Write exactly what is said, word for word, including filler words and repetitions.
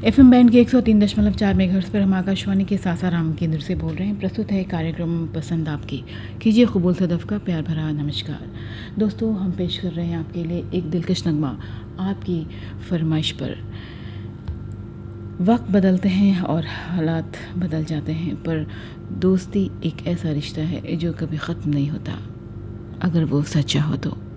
F M band के एक सौ तीन दशमलव चार मेगाहर्ट्ज़ पर हम आकाशवाणी के सासाराम केंद्र से बोल रहे हैं। प्रस्तुत है कार्यक्रम पसंद आपकी। कीजिए कबूल सदफ का प्यार भरा नमस्कार। दोस्तों, हम पेश कर रहे हैं आपके लिए एक दिलकश नगमा आपकी फरमाइश पर। वक्त बदलते हैं और हालात बदल जाते हैं, पर दोस्ती एक ऐसा रिश्ता है जो कभी ख़त्म नहीं होता, अगर वो सच्चा हो तो।